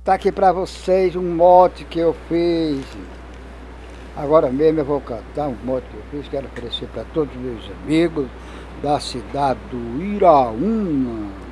Tá aqui pra vocês um mote que eu fiz. Agora mesmo eu vou cantar um mote que eu fiz. Quero oferecer para todos os meus amigos da cidade do Iraúna.